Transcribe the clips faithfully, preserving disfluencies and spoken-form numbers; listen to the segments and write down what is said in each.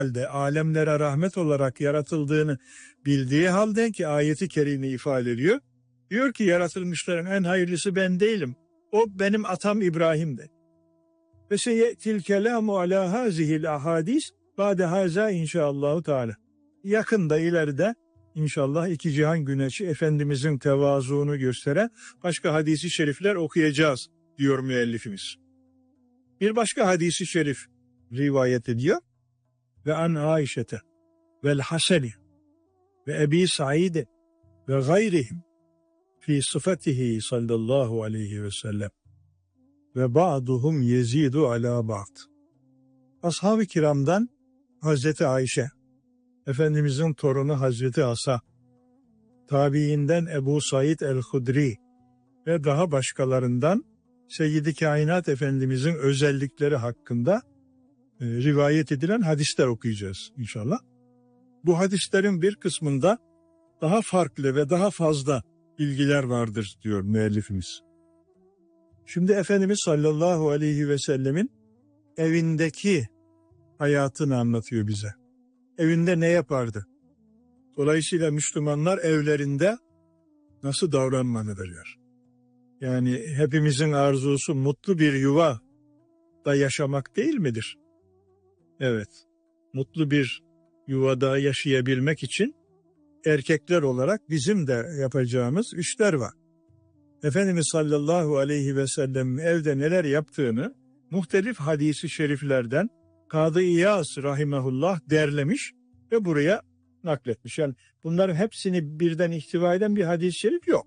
halde alemlere rahmet olarak yaratıldığını bildiği halde ki ayeti kerime ifade ediyor. Diyor ki yaratılmışların en hayırlısı ben değilim. O benim atam İbrahim'di. Ve seyetil kelamu ala hazihil ahadis ba'de haza inşaallahu teala. Yakında ileride İnşallah iki cihan güneşi Efendimizin tevazuunu gösteren başka hadisi şerifler okuyacağız diyor müellifimiz. Bir başka hadisi şerif rivayet ediyor. Ve an Aişete vel Haseni ve Ebi Said ve gayrihim fi sıfatihi sallallahu aleyhi ve sellem ve ba'duhum yezidu ala ba'd. Ashab-ı kiramdan Hazreti Ayşe, Efendimizin torunu Hazreti Asa, tabiinden Ebu Said el-Hudri ve daha başkalarından Seyyid-i Kainat Efendimizin özellikleri hakkında e, rivayet edilen hadisler okuyacağız inşallah. Bu hadislerin bir kısmında daha farklı ve daha fazla bilgiler vardır diyor müellifimiz. Şimdi Efendimiz sallallahu aleyhi ve sellemin evindeki hayatını anlatıyor bize. Evinde ne yapardı? Dolayısıyla Müslümanlar evlerinde nasıl davranmalıdırlar? Yani hepimizin arzusu mutlu bir yuva da yaşamak değil midir? Evet, mutlu bir yuvada yaşayabilmek için erkekler olarak bizim de yapacağımız işler var. Efendimiz sallallahu aleyhi ve sellem evde neler yaptığını muhtelif hadisi şeriflerden Kadı İyaz rahimehullah derlemiş ve buraya nakletmiş. Yani bunların hepsini birden ihtiva eden bir hadis-i şerif yok.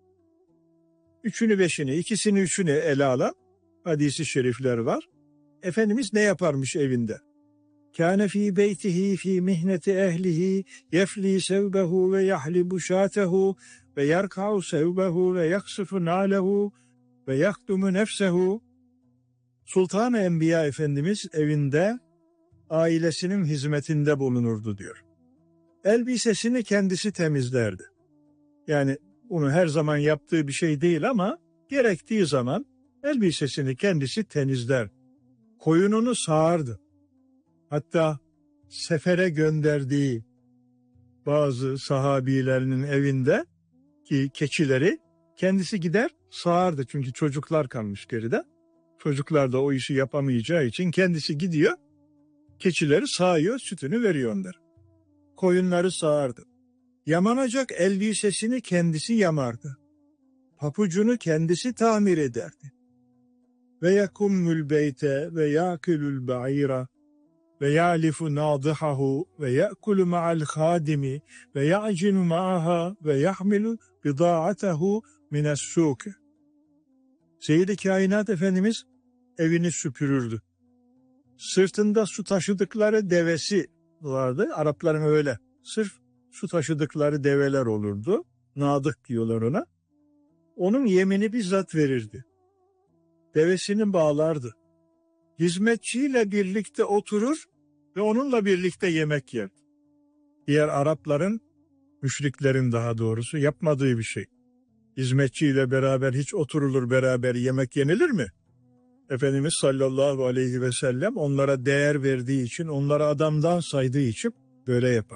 Üçünü beşini, ikisini üçünü ele alan hadis-i şerifler var. Efendimiz ne yaparmış evinde? Kâne fî beytihi fî mihneti ehlihi yefli sevbehu ve yahlibu şâtehu ve yerka'u sevbehu ve yaksıfu nâlehu ve yakdumu nefsehu. Sultan-ı Enbiya Efendimiz evinde ailesinin hizmetinde bulunurdu diyor. Elbisesini kendisi temizlerdi. Yani bunu her zaman yaptığı bir şey değil ama gerektiği zaman elbisesini kendisi temizler. Koyununu sağardı. Hatta sefere gönderdiği bazı sahabilerinin evinde ki keçileri kendisi gider sağardı. Çünkü çocuklar kalmış geride. Çocuklar da o işi yapamayacağı için kendisi gidiyor, keçileri sağıyor, sütünü veriyor onlara. Koyunları sağardı. Yamanacak elbisesini kendisi yamardı. Papucunu kendisi tamir ederdi. Ve yakummül beyte ve yakülül ba'ira ve ya'lifu nadihahu ve ya'kulu ma'al khadimi ve ya'cinu ma'aha ve yahmilu bida'atehu mine's-sûk. Seyyid-i Kainat Efendimiz evini süpürürdü. Sırtında su taşıdıkları devesi vardı. Arapların öyle. Sırf su taşıdıkları develer olurdu. Nadık diyorlar ona. Onun yemini bizzat verirdi. Devesini bağlardı. Hizmetçiyle birlikte oturur ve onunla birlikte yemek yerdi. Diğer Arapların, müşriklerin daha doğrusu yapmadığı bir şey. Hizmetçiyle beraber hiç oturulur, beraber yemek yenilir mi? Efendimiz sallallahu aleyhi ve sellem onlara değer verdiği için, onlara adamdan saydığı için böyle yapar.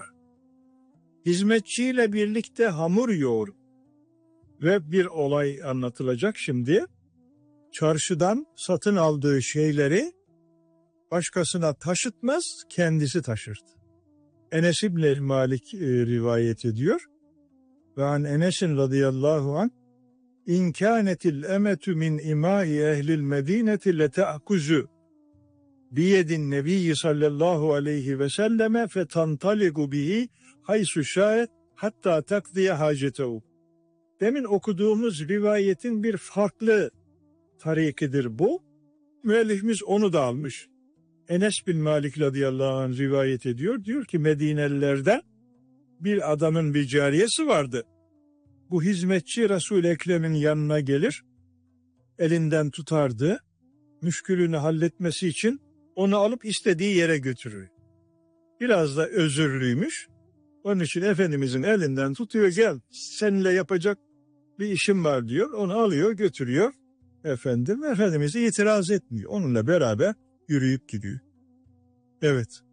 Hizmetçiyle birlikte hamur yoğurur. Ve bir olay anlatılacak şimdi. Çarşıdan satın aldığı şeyleri başkasına taşıtmaz, kendisi taşırdı. Enes İbn Malik e, rivayet ediyor. Ve an Enes'in radıyallahu anh İn kânetil emetu min imâi ehlil medîneti lete'kuzu biyedin nebiyyi sallallahu aleyhi ve selleme fetantaligu bihi haysu şâet hatta takdiye hacetehu. Demin okuduğumuz rivayetin bir farklı tarikidir bu. Müellifimiz onu da almış. Enes bin Malik radıyallahu anh rivayet ediyor. Diyor ki Medinelilerden bir adamın bir cariyesi vardı. Bu hizmetçi Resul-i Ekrem'in yanına gelir, elinden tutardı, müşkülünü halletmesi için onu alıp istediği yere götürür. Biraz da özürlüymüş, onun için Efendimizin elinden tutuyor, gel seninle yapacak bir işim var diyor, onu alıyor götürüyor. Efendim, Efendimiz itiraz etmiyor, onunla beraber yürüyüp gidiyor. Evet,